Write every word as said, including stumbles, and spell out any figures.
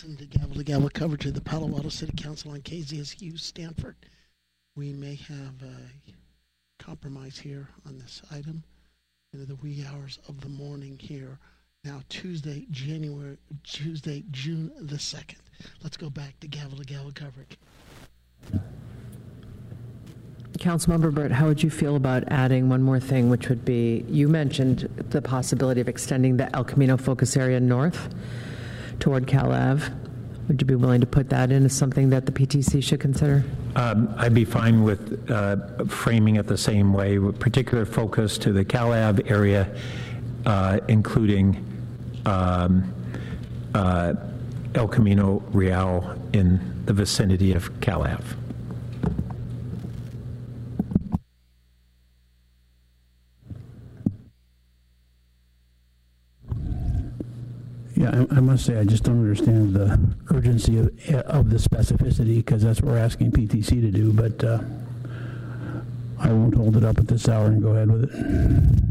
listen to Gavel to Gavel coverage of the Palo Alto City Council on K Z S U Stanford. We may have a compromise here on this item into the wee hours of the morning here. Now Tuesday, January, Tuesday, June the second. Let's go back to Gavel to Gavel coverage. Councilmember Burt, how would you feel about adding one more thing, which would be, you mentioned the possibility of extending the El Camino focus area north toward Cal Ave. Would you be willing to put that in as something that the P T C should consider? Um, I'd be fine with uh, framing it the same way, with particular focus to the Cal Ave area, uh, including um, uh, El Camino Real in the vicinity of Cal Ave. Yeah, I, I must say I just don't understand the urgency of, of the specificity, because that's what we're asking P T C to do, but uh, I won't hold it up at this hour and go ahead with it.